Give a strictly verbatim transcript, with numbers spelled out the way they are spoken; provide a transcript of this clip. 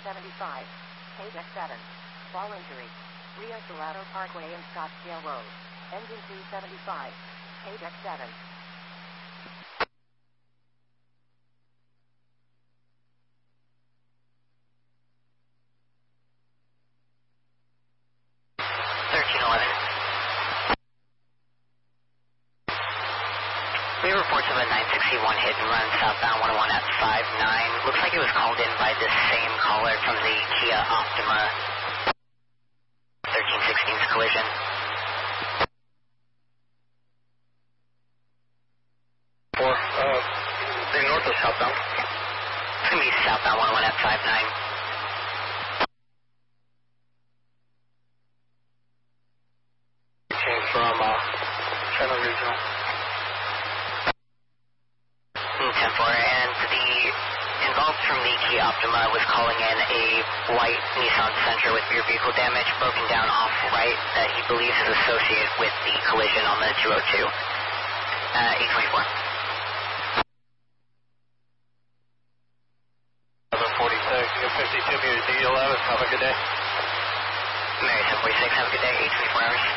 seventy-five, K D X seven. Ball injury. Rio Salado Parkway and Scottsdale Road. Engine two seventy-five, K D X seven. thirteen eleven. We have reports of a nine sixty-one hit and run southbound one oh one at five nine. Looks like it was called in by this same caller from the Kia Optima thirteen sixteen's collision. Four, uh, the north or southbound? It's going to be southbound one oh one at five nine. Came from, uh, China Regional. ten four, and the involved from the Kia Optima was calling in a white Nissan Sentra with rear vehicle damage broken down off right that he believes is associated with the collision on the two oh two. Uh, eight twenty-four. eleven forty-six, fifty-two meters, D eleven, have a good day. Mary seven forty-six, have a good day, eight twenty-four hours.